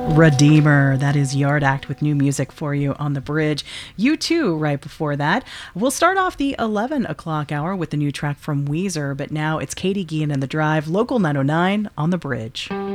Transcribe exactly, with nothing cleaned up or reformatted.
Redeemer. That is Yard Act with new music for you on the bridge. You too, right before that. We'll start off the eleven o'clock hour with the new track from Weezer, but now it's Katie Gein and The Drive, Local nine oh nine on the bridge.